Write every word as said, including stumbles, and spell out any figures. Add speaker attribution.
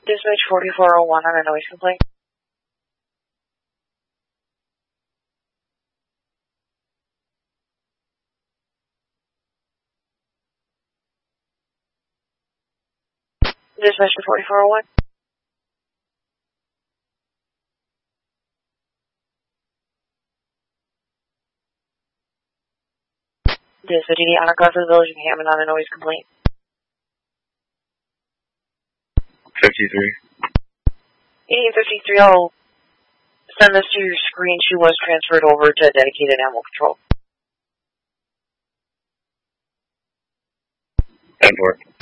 Speaker 1: Dispatch forty-four oh one on a noise complaint. Dispatch forty-four oh one. Dispatch eighty on a call for the village of Hammond on a noise complaint.
Speaker 2: fifty-three.
Speaker 1: eighty fifty-three, I'll send this to your screen. She was transferred over to dedicated animal control.
Speaker 2: ten four.